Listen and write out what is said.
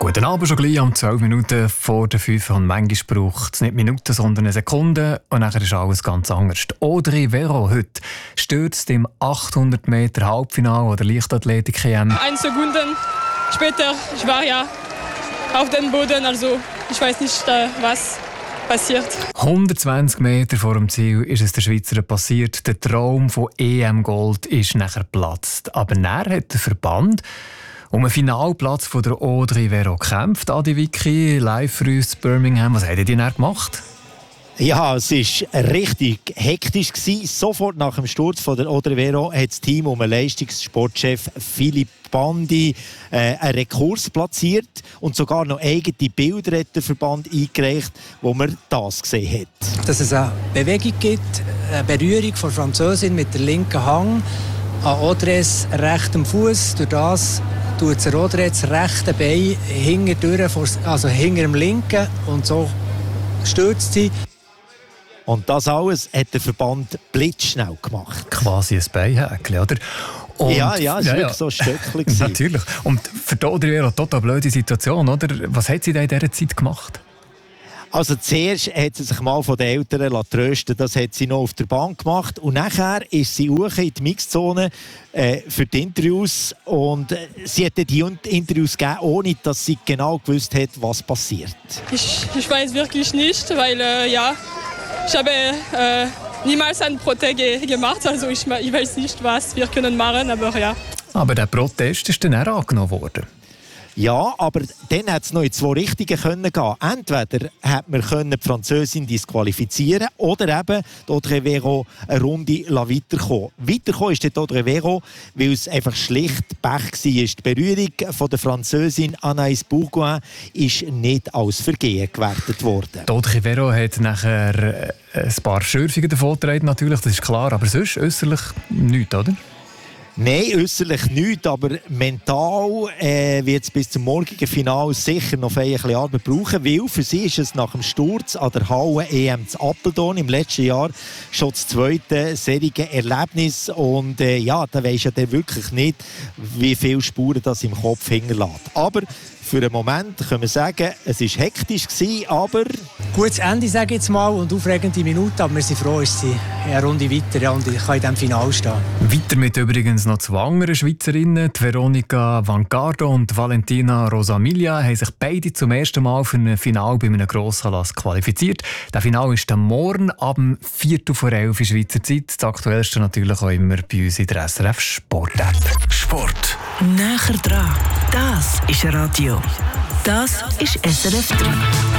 Guten Abend, schon gleich um 12 Minuten vor der 5 und manchmal braucht es nicht Minuten, sondern eine Sekunde und dann ist alles ganz anders. Audrey Veron heute stürzt im 800 Meter Halbfinale der Leichtathletik-EM. 1 Sekunden später, ich war ja auf dem Boden, also ich weiß nicht, was passiert. 120 Meter vor dem Ziel ist es der Schweizer passiert. Der Traum von EM-Gold ist nachher geplatzt. Aber dann hat der Verband um einen Finalplatz von der Audrey Veron gekämpft. Adi Vicky, live für uns in Birmingham. Was hat ihr denn gemacht? Ja, es war richtig hektisch. Sofort nach dem Sturz von der Audrey Veron hat das Team um den Leistungssportchef Philipp Bandi einen Rekurs platziert und sogar noch eigene Bilder hat der Verband eingereicht, wo man das gesehen hat. Dass es eine Bewegung gibt, eine Berührung von der Französin mit der linken Hang an Audreys rechtem Fuß. Durch das tut der Audrey das rechte Bein hinter dem linken und so stürzt sie. Und das alles hat der Verband blitzschnell gemacht. Quasi ein Beinhäkchen, oder? Und ja, es war wirklich so ein Stöckchen. Natürlich. Und für die Audrey Veron eine total blöde Situation, oder? Was hat sie denn in dieser Zeit gemacht? Also zuerst hat sie sich mal von den Eltern trösten lassen. Das hat sie noch auf der Bank gemacht. Und nachher ist sie hoch in die Mixzone für die Interviews. Und sie hat die Interviews gegeben, ohne dass sie genau gewusst hat, was passiert. Ich weiß wirklich nicht, weil ich habe niemals einen Protest gemacht. Also ich weiß nicht, was wir können machen, aber ja. Aber der Protest ist dann auch angenommen worden. Ja, aber dann hat es noch in zwei Richtungen gehen. Entweder hat man die Französin disqualifizieren oder eben die Audrey Veron eine Runde weiterkommen. Weiterkommen ist die Audrey Veron, weil es einfach schlicht Pech war. Die Berührung von der Französin Anaïs Bourgoin ist nicht als Vergehen gewertet worden. Die Audrey Veron hat nachher ein paar Schürfungen davongetragen, natürlich, das ist klar, aber sonst äußerlich nichts, oder? Nein, äußerlich nichts, aber mental wird es bis zum morgigen Finale sicher noch ein bisschen Arbeit brauchen, weil für sie ist es nach dem Sturz an der Halle-EM zu Apeldoorn im letzten Jahr schon das zweite solche Erlebnis und da weisst ja dann wirklich nicht, wie viele Spuren das im Kopf hinterlässt. Aber für einen Moment können wir sagen, es war hektisch, aber gutes Ende, sage ich jetzt mal, und aufregende Minuten, aber wir sind froh, dass sie eine Runde weiter und ich kann in diesem Finale stehen. Weiter mit übrigens noch zwei anderen Schweizerinnen, die Veronika Vancardo und Valentina Rosamilia, haben sich beide zum ersten Mal für ein Finale bei einem Grossanlass qualifiziert. Das Finale ist dann morgen ab 11:45 Schweizer Zeit. Das Aktuellste natürlich auch immer bei uns in der SRF Sport-App. Sport. Näher dran. Das ist Radio. Das ist SRF 3.